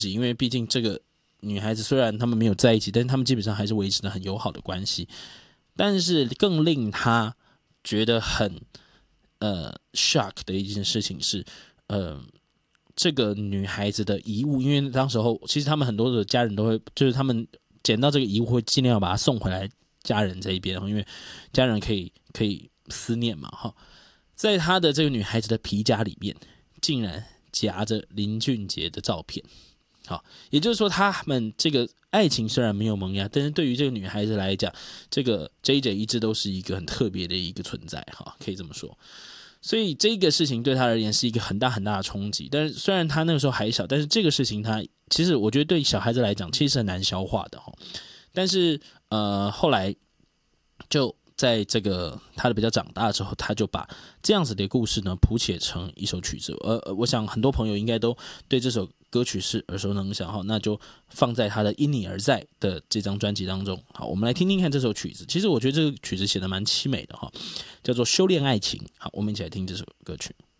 因为毕竟这个女孩子虽然他们没有在一起，但是他们基本上还是维持了很友好的关系。但是更令他觉得很shock 的一件事情是，这个女孩子的遗物，因为当时候其实他们很多的家人都会，就是他们捡到这个遗物会尽量要把它送回来家人这一边，因为家人可以思念嘛哈。在他的这个女孩子的皮夹里面，竟然夹着林俊杰的照片。好，也就是说，他们这个爱情虽然没有萌芽，但是对于这个女孩子来讲，这个 JJ 一直都是一个很特别的一个存在，哈，可以这么说。所以这个事情对他而言是一个很大很大的冲击。但是虽然他那个时候还小，但是这个事情他其实我觉得对小孩子来讲其实是很难消化的哈。但是后来就在这个他的比较长大之后，他就把这样子的故事呢谱写成一首曲子。我想很多朋友应该都对这首歌曲是耳熟能详哈，那就放在他的《因你而在》的这张专辑当中。好，我们来听听看这首曲子。其实我觉得这个曲子写的蛮凄美的哈，叫做《修炼爱情》。好，我们一起来听这首歌曲。